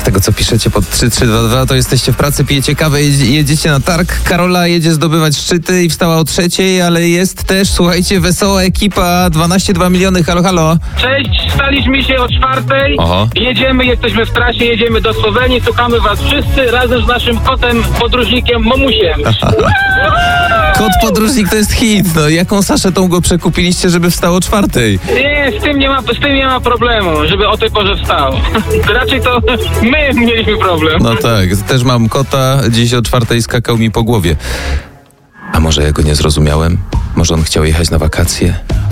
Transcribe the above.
tego, co piszecie pod 3322, to jesteście w pracy, pijecie kawę, jedziecie na targ. Karola jedzie zdobywać szczyty i wstała o 3:00, ale jest też, słuchajcie, wesoła ekipa, 12,2 miliony, halo, halo. Cześć, staliśmy się o 4:00. Oho. Jedziemy, jesteśmy w trasie, jedziemy do Słowenii, szukamy was wszyscy razem z naszym kotem, podróżnikiem Momusiem. Kot podróżnik to jest hit, no jaką saszetą go przekupiliście, żeby wstał o 4:00? Nie, z tym nie ma problemu, żeby o tej porze wstał. Raczej to my mieliśmy problem. No tak, też mam kota, dziś o 4:00 skakał mi po głowie. A może ja go nie zrozumiałem? Może on chciał jechać na wakacje?